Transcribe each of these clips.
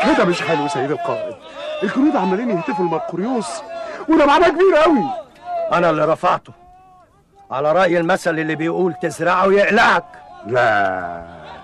كده مش حلو سيد القائد. الجنود عمالين يهتفوا لمرقريوس وده معناه كبير قوي. انا اللي رفعته على رأي المثل اللي بيقول تزرعه يقلعك. لا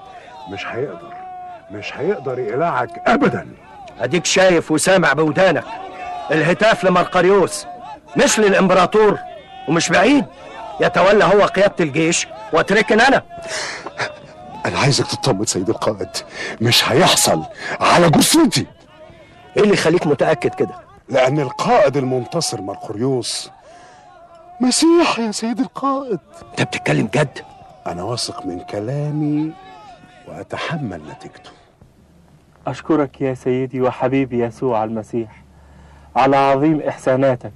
مش هيقدر يقلعك ابدا. اديك شايف وسامع بودانك الهتاف لمرقريوس مش للامبراطور، ومش بعيد يتولى هو قيادة الجيش واتركن انا عايزك تطمن سيد القائد، مش هيحصل على جثتي. ايه اللي يخليك متأكد كده؟ لان القائد المنتصر مرقريوس مسيح يا سيد القائد. انت بتتكلم جد؟ انا واثق من كلامي واتحمل نتيجته. أشكرك يا سيدي وحبيبي يسوع المسيح على عظيم إحساناتك.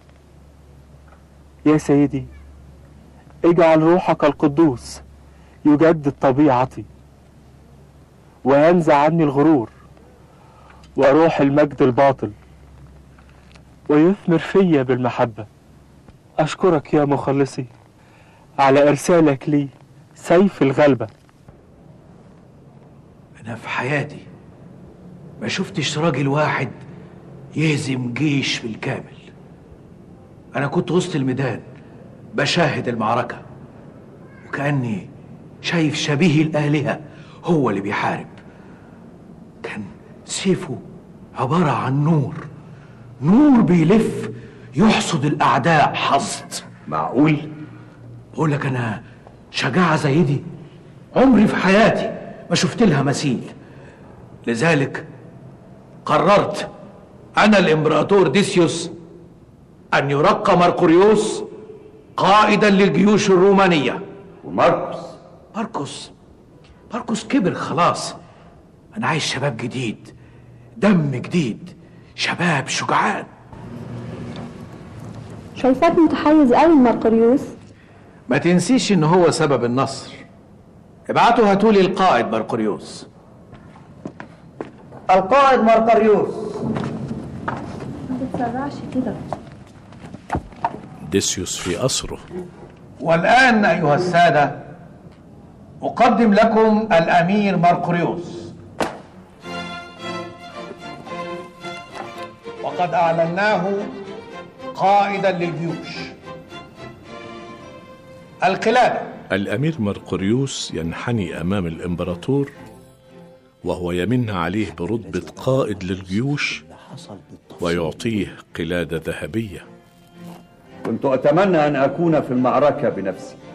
يا سيدي اجعل روحك القدوس يجدد طبيعتي وينزع عني الغرور وروح المجد الباطل ويثمر فيا بالمحبة. أشكرك يا مخلصي على إرسالك لي سيف الغلبة. أنا في حياتي ما شفتش راجل واحد يهزم جيش بالكامل. أنا كنت وسط الميدان بشاهد المعركة وكأني شايف شبيه الآلهة هو اللي بيحارب. كان سيفه عبارة عن نور بيلف يحصد الأعداء حصد. معقول؟ بقول لك أنا شجاعة زي دي عمري في حياتي ما شفت لها مثيل. لذلك قررت أنا الإمبراطور ديسيوس أن يرقى مرقريوس قائدا للجيوش الرومانية. وماركوس كبر خلاص. أنا عايز شباب جديد، دم جديد، شباب شجعان. شايفاك متحيز قوي لمرقريوس. ما تنسيش إن هو سبب النصر. ابعتوا هاتولي القائد مرقريوس. القائد مرقريوس. ما تتسرعش كده. ديسيوس في أسره. والآن أيها السادة أقدم لكم الأمير مرقريوس، وقد أعلناه قائدا للجيوش. القلادة. الأمير مرقريوس ينحني أمام الإمبراطور وهو يمن عليه برتبة قائد للجيوش ويعطيه قلادة ذهبية. كنت أتمنى أن أكون في المعركة بنفسي،